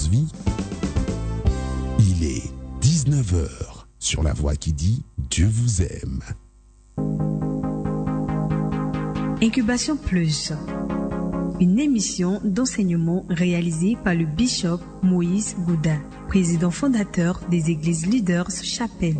Fréquence Vie. Il est 19h sur la voix qui dit Dieu vous aime. Incubation Plus, une émission d'enseignement réalisée par le bishop Moïse Gouda, président fondateur des Églises Leaders Chapelle.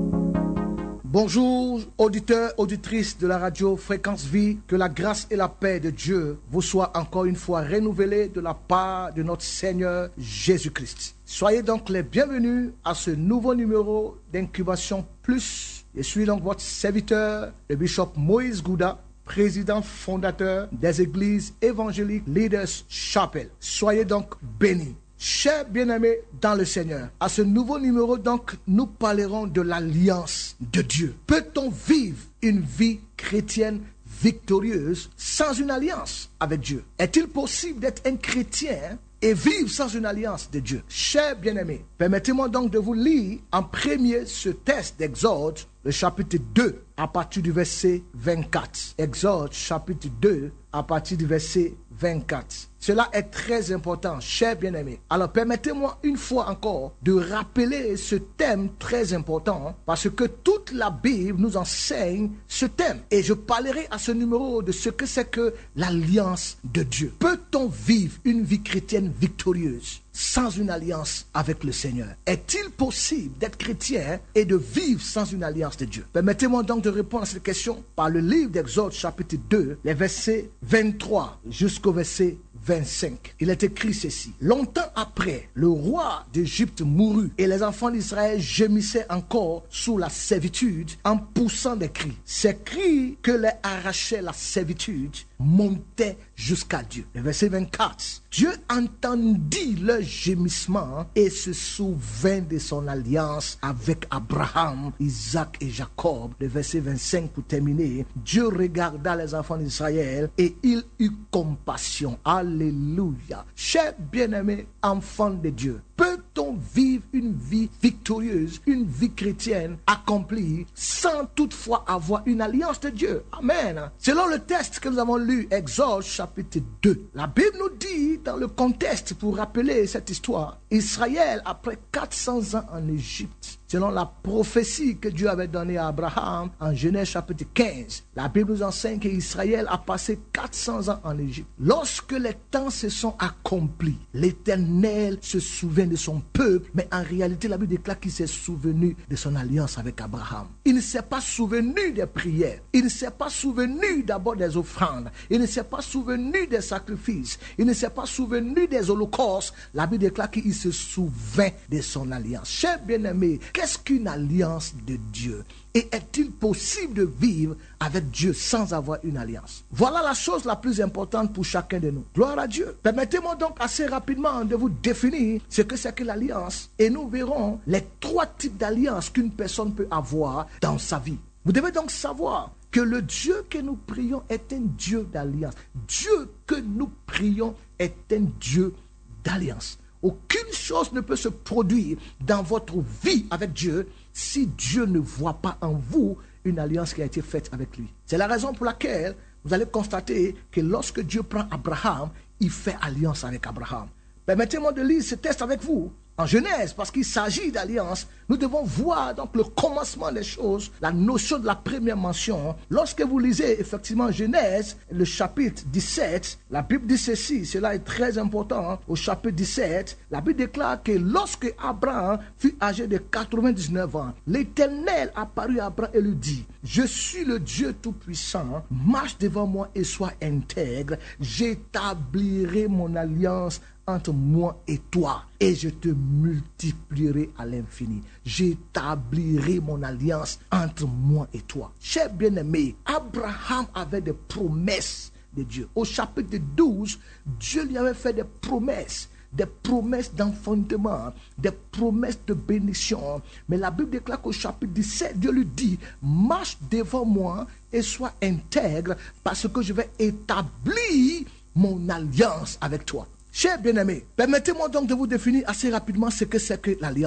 Bonjour, auditeurs, auditrices de la radio Fréquence Vie, que la grâce et la paix de Dieu vous soient encore une fois renouvelées de la part de notre Seigneur Jésus-Christ. Soyez donc les bienvenus à ce nouveau numéro d'Incubation Plus. Je suis donc votre serviteur, le bishop Moïse Gouda, président fondateur des Églises évangéliques Leaders Chapelle. Soyez donc bénis. Chers bien-aimés dans le Seigneur, à ce nouveau numéro donc, nous parlerons de l'alliance de Dieu. Peut-on vivre une vie chrétienne victorieuse sans une alliance avec Dieu? Est-il possible d'être un chrétien et vivre sans une alliance de Dieu? Chers bien-aimés, permettez-moi donc de vous lire en premier ce texte d'Exode, le chapitre 2, à partir du verset 24. Exode, chapitre 2, à partir du verset 24. Cela est très important, chers bien-aimés. Alors, permettez-moi une fois encore de rappeler ce thème très important parce que toute la Bible nous enseigne ce thème. Et je parlerai à ce numéro de ce que c'est que l'alliance de Dieu. Peut-on vivre une vie chrétienne victorieuse sans une alliance avec le Seigneur? Est-il possible d'être chrétien et de vivre sans une alliance de Dieu? Permettez-moi donc de répondre à cette question par le livre d'Exode chapitre 2, les versets 23 jusqu'au verset 25. Il est écrit ceci. Longtemps après, le roi d'Égypte mourut et les enfants d'Israël gémissaient encore sous la servitude en poussant des cris. Ces cris que les arrachait la servitude montaient jusqu'à Dieu. Le verset 24. Dieu entendit leur gémissement et se souvint de son alliance avec Abraham, Isaac et Jacob. Le verset 25 pour terminer. Dieu regarda les enfants d'Israël et il eut compassion. Alléluia. Chers bien-aimés enfants de Dieu, peut-on vivre une vie victorieuse, une vie chrétienne accomplie sans toutefois avoir une alliance de Dieu? Amen. Selon le texte que nous avons lu, Exode chapitre 2, la Bible nous dit dans le contexte, pour rappeler cette histoire, Israël, après 400 ans en Égypte, selon la prophétie que Dieu avait donnée à Abraham en Genèse chapitre 15, la Bible nous enseigne qu'Israël a passé 400 ans en Égypte. Lorsque les temps se sont accomplis, l'Éternel se souvient de son peuple, mais en réalité, la Bible déclare qu'il s'est souvenu de son alliance avec Abraham. Il ne s'est pas souvenu des prières, il ne s'est pas souvenu d'abord des offrandes, il ne s'est pas souvenu des sacrifices, il ne s'est pas souvenu des holocaustes. La Bible déclare qu'il se souvint de son alliance. Chers bien-aimés, qu'est-ce qu'une alliance de Dieu? Et est-il possible de vivre avec Dieu sans avoir une alliance? Voilà la chose la plus importante pour chacun de nous. Gloire à Dieu. Permettez-moi donc assez rapidement de vous définir ce que c'est que l'alliance. Et nous verrons les 3 types d'alliances qu'une personne peut avoir dans sa vie. Vous devez donc savoir que le Dieu que nous prions est un Dieu d'alliance. Dieu que nous prions est un Dieu d'alliance. Aucune chose ne peut se produire dans votre vie avec Dieu si Dieu ne voit pas en vous une alliance qui a été faite avec lui. C'est la raison pour laquelle vous allez constater que lorsque Dieu prend Abraham, il fait alliance avec Abraham. Permettez-moi de lire ce texte avec vous. En Genèse, parce qu'il s'agit d'alliance, nous devons voir donc le commencement des choses, la notion de la première mention. Lorsque vous lisez effectivement Genèse, le chapitre 17, la Bible dit ceci, cela est très important, au chapitre 17, la Bible déclare que lorsque Abraham fut âgé de 99 ans, l'Éternel apparut à Abraham et lui dit, je suis le Dieu Tout-Puissant, marche devant moi et sois intègre, j'établirai mon alliance entre moi et toi, et je te multiplierai à l'infini. J'établirai mon alliance entre moi et toi. Cher bien-aimé, Abraham avait des promesses de Dieu. Au chapitre 12, Dieu lui avait fait des promesses d'enfantement, des promesses de bénédiction. Mais la Bible déclare qu'au chapitre 17, Dieu lui dit, marche devant moi et sois intègre, parce que je vais établir mon alliance avec toi. Chers bien-aimés, permettez-moi donc de vous définir assez rapidement ce que c'est que l'alliance.